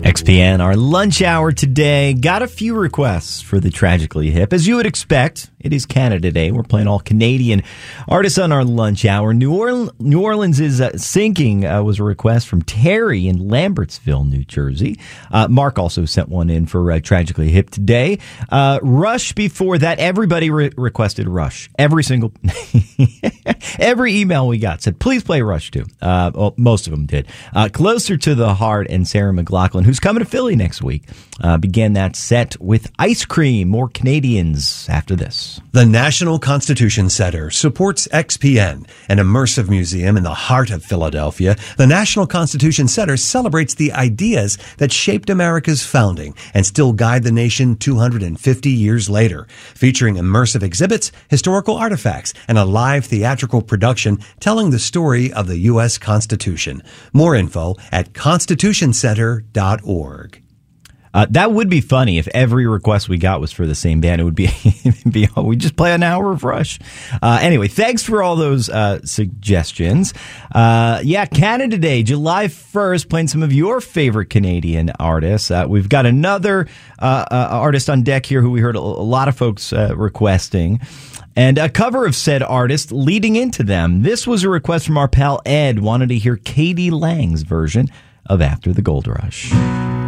XPN, our lunch hour today. Got a few requests for the Tragically Hip. As you would expect, it is Canada Day. We're playing all Canadian artists on our lunch hour. New Orleans is Sinking was a request from Terry in Lambertsville, New Jersey. Mark also sent one in for Tragically Hip today. Rush before that. Everybody requested Rush. Every single... every email we got said, please play Rush too. Well, most of them did. Closer to the Heart and Sarah McLachlan, who's coming to Philly next week, began that set with Ice Cream. More Canadians after this. The National Constitution Center supports XPN, an immersive museum in the heart of Philadelphia. The National Constitution Center celebrates the ideas that shaped America's founding and still guide the nation 250 years later, featuring immersive exhibits, historical artifacts, and a live theatrical production telling the story of the U.S. Constitution. More info at constitutioncenter.org. That would be funny if every request we got was for the same band. It would be, we just play an hour of Rush. Anyway, thanks for all those suggestions. Canada Day, July 1st, playing some of your favorite Canadian artists. We've got another artist on deck here who we heard a lot of folks requesting. And a cover of said artist leading into them. This was a request from our pal Ed, wanted to hear Katie Lang's version of After the Gold Rush.